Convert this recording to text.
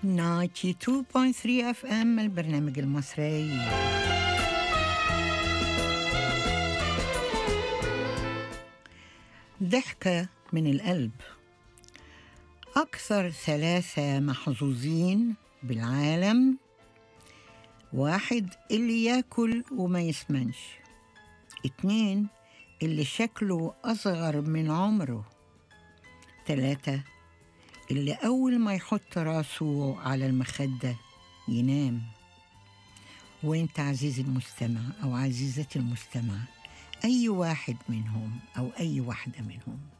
92.3 FM البرنامج المصري. ضحكة من القلب. أكثر 3 محظوظين بالعالم: 1 اللي ياكل وما يسمنش، 2 اللي شكله أصغر من عمره، 3 اللي أول ما يحط راسه على المخدة ينام. وانت عزيزي المستمع أو عزيزتي المستمع، أي واحد منهم أو أي واحدة منهم؟